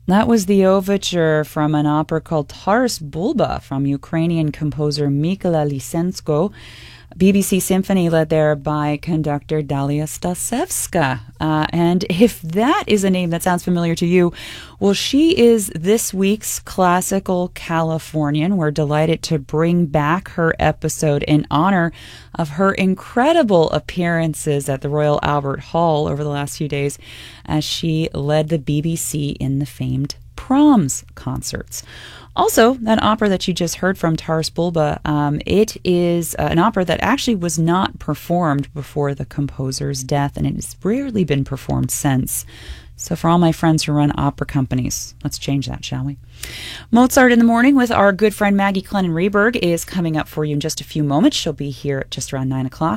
That was the overture from an opera called Taras Bulba from Ukrainian composer Mykola Lysenko. BBC Symphony led there by conductor Dalia Stasevska. And if that is a name that sounds familiar to you, well, she is this week's Classical Californian. We're delighted to bring back her episode in honor of her incredible appearances at the Royal Albert Hall over the last few days as she led the BBC in the famed Proms concerts. Also, that opera that you just heard from, Taras Bulba, it is an opera that actually was not performed before the composer's death, and it has rarely been performed since. So for all my friends who run opera companies, let's change that, shall we? Mozart in the Morning with our good friend Maggie Clennon Reberg is coming up for you in just a few moments. She'll be here at just around 9 o'clock.